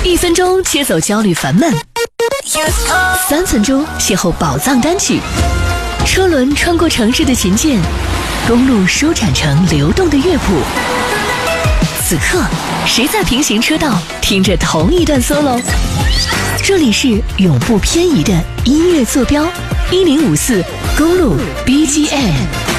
1分钟切走焦虑烦闷，3分钟邂逅宝藏单曲。车轮穿过城市的琴键，公路舒展成流动的乐谱。此刻，谁在平行车道听着同一段 solo？ 这里是永不偏移的音乐坐标，1054公路 BGM。